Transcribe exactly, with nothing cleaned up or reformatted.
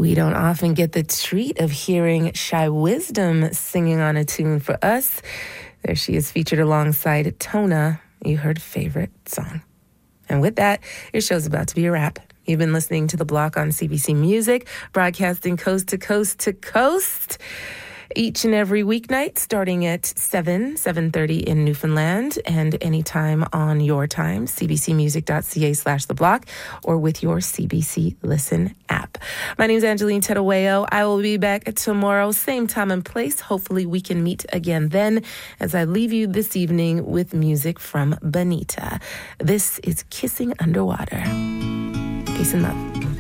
We don't often get the treat of hearing Shy Wisdom singing on a tune for us. There she is, featured alongside Tona. You heard Favorite Song. And with that, your show's about to be a wrap. You've been listening to The Block on C B C Music, broadcasting coast to coast to coast each and every weeknight, starting at seven, seven thirty in Newfoundland, and anytime on your time, cbcmusic.ca slash The Block, or with your C B C Listen app. My name is Angeline Terueo. I will be back tomorrow, same time and place. Hopefully we can meet again then, as I leave you this evening with music from Bonita. This is Kissing Underwater. Peace and love.